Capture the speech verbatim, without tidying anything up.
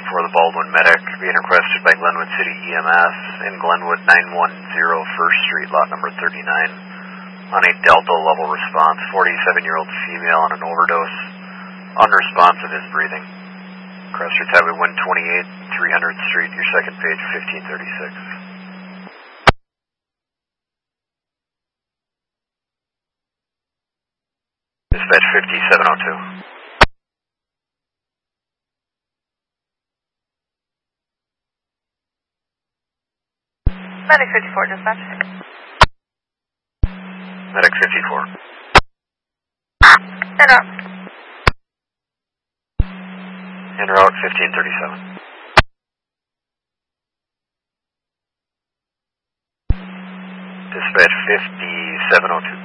seven four, the Baldwin Medic, being requested by Glenwood City E M S in Glenwood, nine one zero First Street, lot number thirty-nine. On a Delta level response, forty-seven-year-old female on an overdose. Unresponsive is breathing. Cross streets Highway one twenty-eight, three hundredth Street, your second page, fifteen thirty-six. Dispatch fifty-seven oh two. Medic fifty-four, dispatch. Medic fifty-four. En route. En route fifteen thirty-seven. Dispatch fifty-seven oh two.